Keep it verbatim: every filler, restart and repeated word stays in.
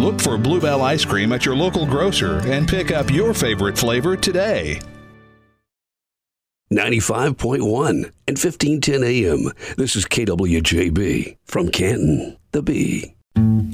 Look for Bluebell ice cream at your local grocer and pick up your favorite flavor today. ninety-five point one and fifteen ten A M. This is K W J B from Canton, the Bee.